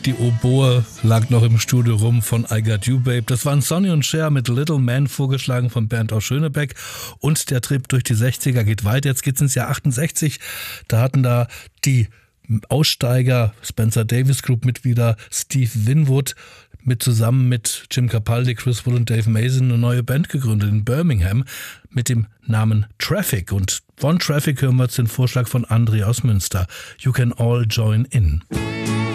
Die Oboe lag noch im Studio rum von I Got You Babe. Das waren Sonny und Cher mit Little Man, vorgeschlagen von Bernd aus Schönebeck. Und der Trip durch die 60er geht weiter. Jetzt geht's ins Jahr 68. Da hatten da die Aussteiger, Spencer Davis Group Mitglieder Steve Winwood zusammen mit Jim Capaldi, Chris Wood und Dave Mason eine neue Band gegründet in Birmingham mit dem Namen Traffic. Und von Traffic hören wir jetzt den Vorschlag von André aus Münster. You Can All Join In.